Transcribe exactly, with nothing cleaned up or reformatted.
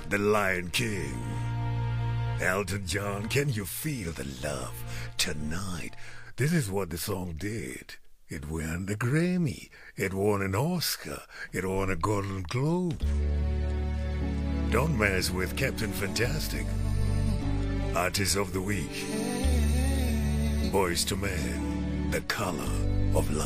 The Lion King. Elton John, can you feel the love tonight? This is what the song did. It won a Grammy. It won an Oscar. It won a Golden Globe. Don't mess with Captain Fantastic. Artist of the Week. Boys to Men. The Color of Love.